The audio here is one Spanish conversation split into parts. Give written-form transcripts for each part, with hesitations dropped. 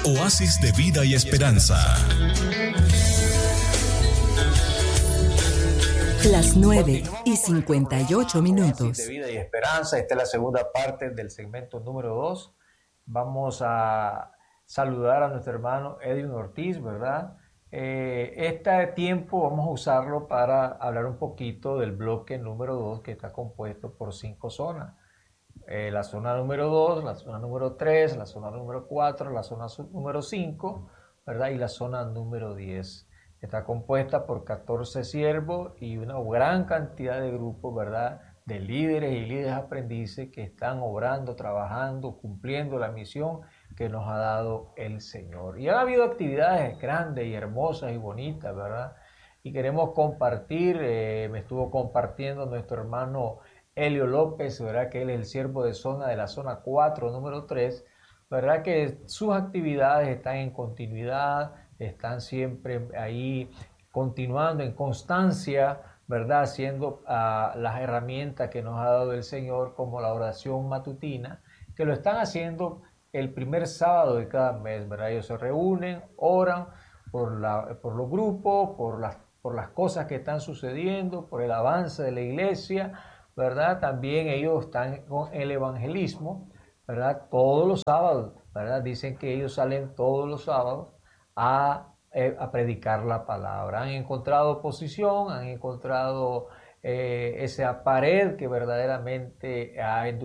Oasis de vida y esperanza. Las 9:58. Oasis de vida y esperanza. Esta es la segunda parte del segmento número 2. Vamos a saludar a nuestro hermano Edwin Ortiz, ¿verdad? Este tiempo vamos a usarlo para hablar un poquito del bloque número 2, que está compuesto por 5 zonas. La zona número 2, la zona número 3, la zona número 4, la zona número 5, ¿verdad? Y la zona número 10. Está compuesta por 14 siervos y una gran cantidad de grupos, ¿verdad? De líderes y líderes aprendices que están obrando, trabajando, cumpliendo la misión que nos ha dado el Señor. Y ha habido actividades grandes y hermosas y bonitas, ¿verdad? Y queremos compartir, me estuvo compartiendo nuestro hermano Helio López, ¿verdad? Que él es el siervo de zona de la zona 4, número 3, ¿verdad? Que sus actividades están en continuidad, están siempre ahí continuando en constancia, ¿verdad? Haciendo las herramientas que nos ha dado el Señor, como la oración matutina, que lo están haciendo el primer sábado de cada mes, ¿verdad? Ellos se reúnen, oran por los grupos, por las cosas que están sucediendo, por el avance de la iglesia, ¿verdad? También ellos están con el evangelismo, ¿verdad? Todos los sábados, ¿verdad? Dicen que ellos salen todos los sábados a predicar la palabra. Han encontrado oposición, han encontrado esa pared que verdaderamente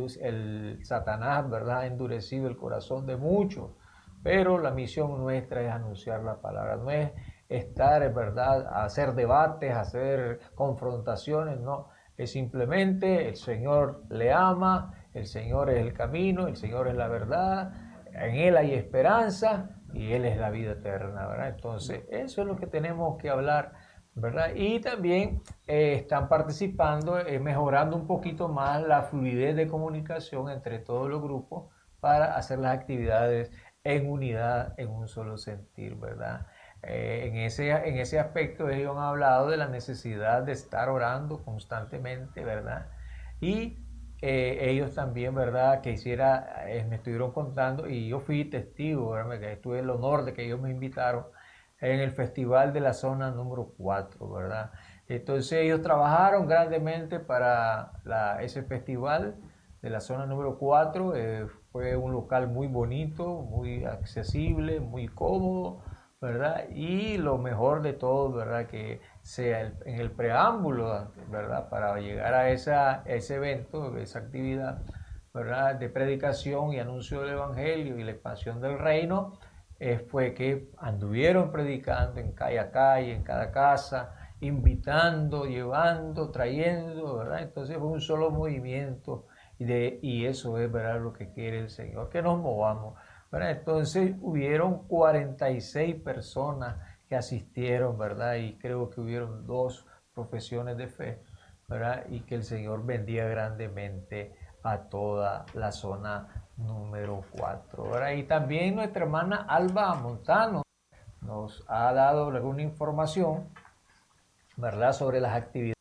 el Satanás, ¿verdad? Ha endurecido el corazón de muchos, pero la misión nuestra es anunciar la palabra, no es estar, ¿verdad?, a hacer debates, a hacer confrontaciones, no. Es simplemente el Señor le ama, el Señor es el camino, el Señor es la verdad, en Él hay esperanza y Él es la vida eterna, ¿verdad? Entonces, eso es lo que tenemos que hablar, ¿verdad? Y también están participando, mejorando un poquito más la fluidez de comunicación entre todos los grupos para hacer las actividades en unidad, en un solo sentir, ¿verdad? En ese aspecto ellos han hablado de la necesidad de estar orando constantemente, ¿verdad? Y ellos también, ¿verdad? Me estuvieron contando y yo fui testigo, ¿verdad? Que tuve el honor de que ellos me invitaron en el festival de la zona número 4, ¿verdad? Entonces ellos trabajaron grandemente para ese festival de la zona número 4. Fue un local muy bonito, muy accesible, muy cómodo, ¿verdad? Y lo mejor de todo, ¿verdad? Que sea en el preámbulo, ¿verdad? Para llegar a ese evento, esa actividad, ¿verdad? De predicación y anuncio del evangelio y la expansión del reino, fue que anduvieron predicando en calle a calle, en cada casa, invitando, llevando, trayendo, ¿verdad? Entonces fue un solo movimiento y eso es, ¿verdad?, lo que quiere el Señor, que nos movamos. Bueno, entonces hubieron 46 personas que asistieron, ¿verdad? Y creo que hubieron 2 profesiones de fe, ¿verdad? Y que el Señor bendiga grandemente a toda la zona número 4, ¿verdad? Y también nuestra hermana Alba Montano nos ha dado alguna información, ¿verdad?, sobre las actividades